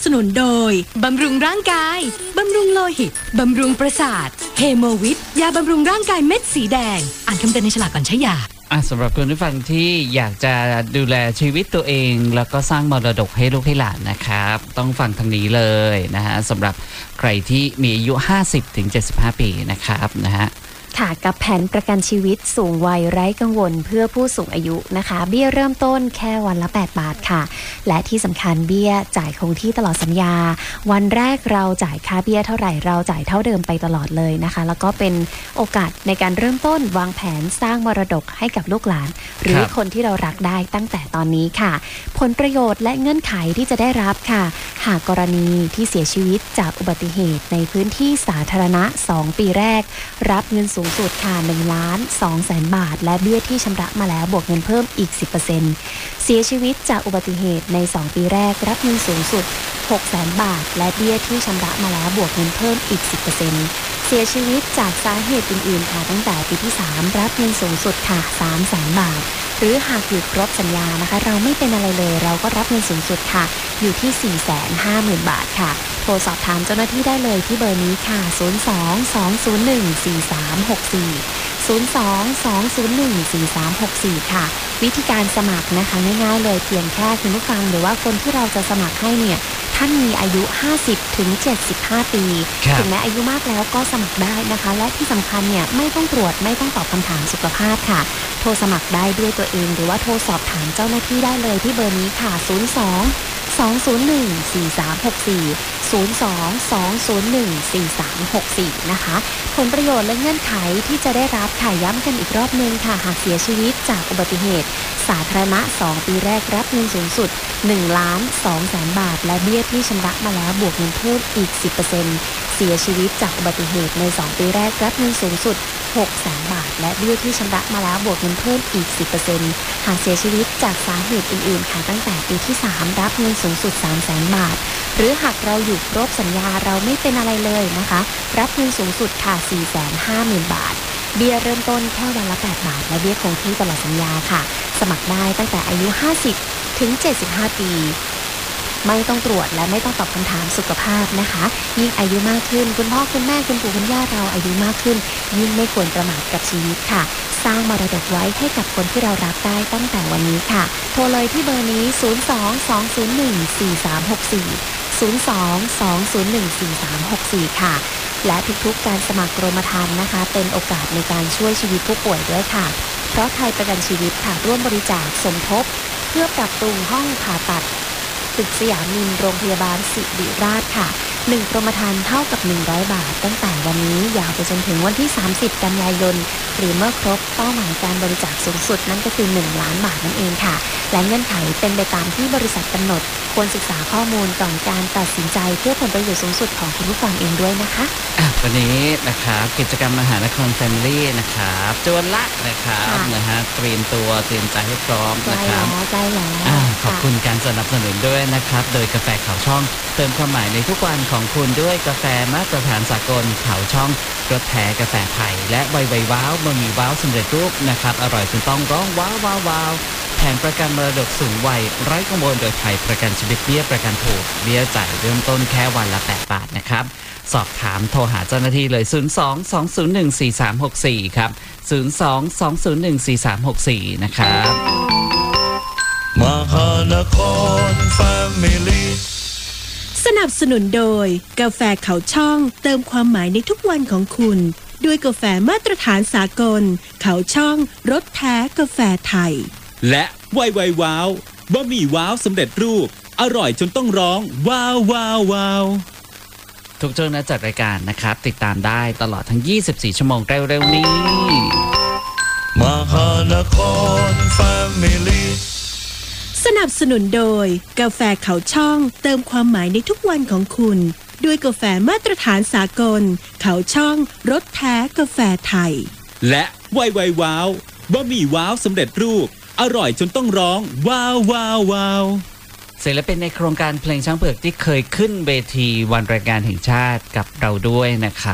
สนุนโดยบำรุงร่างกายบำรุงโลหิตบำรุงประสาทเฮโมวิทยาบำรุงร่างกายเม็ดสีแดงอ่านคำเตือนในฉลากก่อนใช้ยาสำหรับคุณผู้ฟังที่อยากจะดูแลชีวิตตัวเองแล้วก็สร้างมรดกให้ลูกให้หลานนะครับต้องฟังทางนี้เลยนะฮะสำหรับใครที่มีอายุ 50-75 ปีนะครับนะฮะค่ะกับแผนประกันชีวิตสูงวัยไร้กังวลเพื่อผู้สูงอายุนะคะเบี้ยเริ่มต้นแค่วันละ8 บาทค่ะและที่สำคัญเบี้ยจ่ายคงที่ตลอดสัญญาวันแรกเราจ่ายค่าเบี้ยเท่าไหร่เราจ่ายเท่าเดิมไปตลอดเลยนะคะแล้วก็เป็นโอกาสในการเริ่มต้นวางแผนสร้างมรดกให้กับลูกหลานหรือคนที่เรารักได้ตั้งแต่ตอนนี้ค่ะผลประโยชน์และเงื่อนไขที่จะได้รับค่ะหากกรณีที่เสียชีวิตจากอุบัติเหตุในพื้นที่สาธารณะ2 ปีแรกรับเงินสูงสุดค่ะ1,200,000 บาทและเบี้ยที่ชำระมาแล้วบวกเงินเพิ่มอีก 10% เสียชีวิตจากอุบัติเหตุใน2 ปีแรกรับเงินสูงสุด600,000 บาทและเบี้ยที่ชำระมาแล้วบวกเงินเพิ่มอีก 10% เสียชีวิตจากสาเหตุอื่นๆค่ะตั้งแต่ปีที่3รับเงินสูงสุดค่ะ300,000 บาทหรือหากอยู่ครบสัญญานะคะเราไม่เป็นอะไรเลยเราก็รับเงินสูงสุดค่ะอยู่ที่ 450,000 บาทค่ะโทรสอบถามเจ้าหน้าที่ได้เลยที่เบอร์นี้ค่ะ02-201-4364 ค่ะวิธีการสมัครนะคะง่ายๆเลยเพียงแค่คุณผู้ฟังหรือว่าคนที่เราจะสมัครให้เนี่ยท่านมีอายุ 50-75 ปีถึงแม้อายุมากแล้วก็สมัครได้นะคะและที่สำคัญเนี่ยไม่ต้องตรวจไม่ต้องตอบคำถามสุขภาพค่ะโทรสมัครได้ด้วยตัวเองหรือว่าโทรสอบถามเจ้าหน้าที่ได้เลยที่เบอร์นี้ค่ะ02-201-4364 นะคะผลประโยชน์และเงื่อนไขที่จะได้รับค่ะย้ำกันอีกรอบนึงค่ะหากเสียชีวิตจากอุบัติเหตุสาธารณะ2 ปีแรกรับเงินสูงสุด1,200,000 บาทและเบี้ยที่ชำระมาแล้วบวกเงินเพิ่มอีก 10% เสียชีวิตจากอุบัติเหตุใน2 ปีแรกรับเงินสูงสุด600,000 บาทและเบี้ยที่ชำระมาแล้วบวกเงินเพิ่มอีก 10% หากเสียชีวิตจากสาเหตุอื่นๆค่ะตั้งแต่ปีที่3รับเงินสูงสุด300,000 บาทหรือหากเราอยู่ครบสัญญาเราไม่เป็นอะไรเลยนะคะรับเงินสูงสุดค่ะ 450,000 บาทเบี้ยเริ่มต้นแค่วันละ8 บาทและเบี้ยคงที่ตลอดสัญญาค่ะสมัครได้ตั้งแต่อายุ 50-75 ปีไม่ต้องตรวจและไม่ต้องตอบคำถามสุขภาพนะคะยิ่งอายุมากขึ้นคุณพ่อคุณแม่คุณปู่คุณย่าเราอายุมากขึ้นยิ่งไม่ควรประมาทกับชีวิตค่ะสร้างมรดกไว้ให้กับคนที่เรารักได้ตั้งแต่วันนี้ค่ะโทรเลยที่เบอร์นี้ 02-201-4364 ค่ะและทุกๆการสมัครกรมธรรม์นะคะเป็นโอกาสในการช่วยชีวิตผู้ป่วยด้วยค่ะเพราะไทยประกันชีวิตค่ะร่วมบริจาคสมทบเพื่อปรับปรุงห้องผ่าตัดตึกสยามมินโรงพยาบาลศิริราชค่ะ1 กรมธรรม์เท่ากับ100 บาทตั้งแต่วันนี้ยาวไปจนถึงวันที่30 กันยายนหรือเมื่อครบเป้าหมายการบริจาคสูงสุดนั่นก็คือ1 ล้านบาทนั่นเองค่ะและเงื่อนไขเป็นไปตามที่บริษัทกำหนดควรศึกษาข้อมูลก่อนการตัดสินใจเพื่อผลประโยชน์สูงสุดของคุณผู้ฟังเองด้วยนะคะวันนี้นะครับกิจกรรมมหานครแฟมิลี่นะครับจวนละนะครับนะฮะเตรียมตัวเตรียมใจให้พร้อมนะครับใกล้แล้วขอบคุณการสนับสนุนด้วยนะครับโดยกาแฟขาวช่องเติมความหมายในทุกวันของคุณด้วยกาแฟมาตรฐานสากลขาวช่องรสแท้กาแฟไทยและไวว้าวบะหมี่ว้าวสำเร็จรูปนะครับอร่อยจนต้องร้องว้าวว้าวว้าวแผนประกันมรดกสูงวัยไร้กังวลโดยไทยประกันชีวิตเบี้ยประกันถูกเบี้ยจ่ายเริ่มต้นแค่วันละ8 บาทนะครับสอบถามโทรหาเจ้าหน้าที่เลย 02-201-4364 ครับ 02-201-4364 นะครับมหานครแฟมิลี่สนับสนุนโดยกาแฟเขาช่องเติมความหมายในทุกวันของคุณด้วยกาแฟมาตรฐานสากลเขาช่องรสแท้กาแฟไทยและไวว้าวบะหมี่ว้าวสำเร็จรูปอร่อยจนต้องร้องว้าวว้าวว้าวทุกช่วงหน้าจัดรายการนะครับติดตามได้ตลอดทั้ง24 ชั่วโมงเร็วๆนี้มหานครแฟมิลี่สนับสนุนโดยกาแฟเขาช่องเติมความหมายในทุกวันของคุณด้วยกาแฟมาตรฐานสากลเขาช่องรสแท้กาแฟไทยและไวว้าวบะหมี่ว้าวสำเร็จรูปอร่อยจนต้องร้องว้าวว้าวว้าวศิลปินในโครงการเพลงช้างเผือกที่เคยขึ้นเวทีวันแรงงานแห่งชาติกับเราด้วยนะครับ